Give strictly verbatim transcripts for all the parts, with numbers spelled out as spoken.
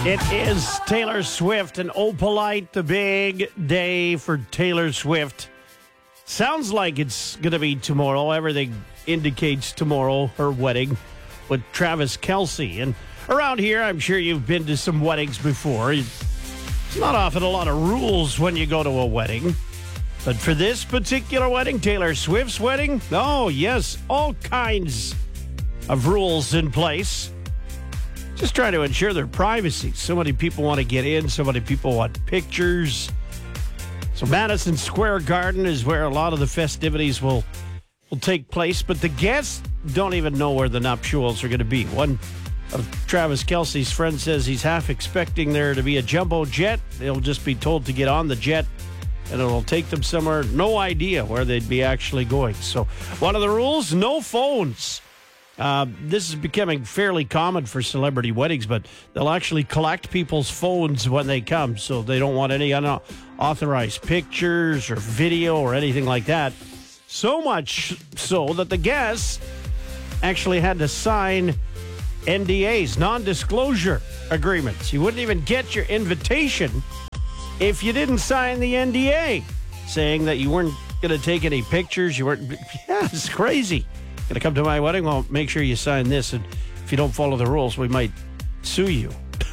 It is Taylor Swift and Opalite, the big day for Taylor Swift. Sounds like it's going to be tomorrow. Everything indicates tomorrow, her wedding with Travis Kelce. And around here, I'm sure you've been to some weddings before. It's not often a lot of rules when you go to a wedding. But for this particular wedding, Taylor Swift's wedding, oh, yes, all kinds of rules in place. Just trying to ensure their privacy. So many people want to get in. So many people want pictures. So Madison Square Garden is where a lot of the festivities will will take place. But the guests don't even know where the nuptials are going to be. One of Travis Kelce's friends says he's half expecting there to be a jumbo jet. They'll just be told to get on the jet, and it'll take them somewhere. No idea where they'd be actually going. So one of the rules, no phones. Uh, this is becoming fairly common for celebrity weddings, but they'll actually collect people's phones when they come, so they don't want any unauthorized pictures or video or anything like that. So much so that the guests actually had to sign N D As, non-disclosure agreements. You wouldn't even get your invitation if you didn't sign the N D A, saying that you weren't going to take any pictures. You weren't. Yeah, it's crazy. Going to come to my wedding? Well, make sure you sign this, and if you don't follow the rules, we might sue you.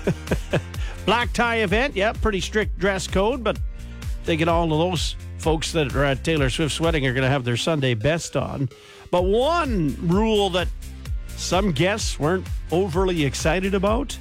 Black tie event, yeah, pretty strict dress code, but thinking all of those folks that are at Taylor Swift's wedding are going to have their Sunday best on. But one rule that some guests weren't overly excited about,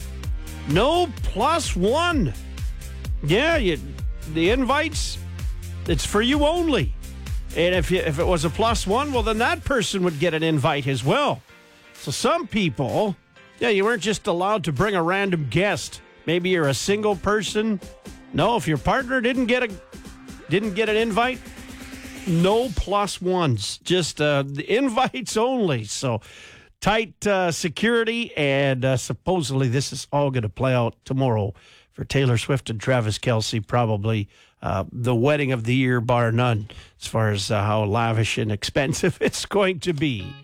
no plus one. Yeah, you, the invites, it's for you only. And if you, if it was a plus one, well, then that person would get an invite as well. So some people, yeah, you weren't just allowed to bring a random guest. Maybe you're a single person. No, if your partner didn't get a didn't get an invite, no plus ones. Just uh, the invites only. So tight uh, security, and uh, supposedly this is all going to play out tomorrow for Taylor Swift and Travis Kelce, probably uh, the wedding of the year, bar none, as far as uh, how lavish and expensive it's going to be.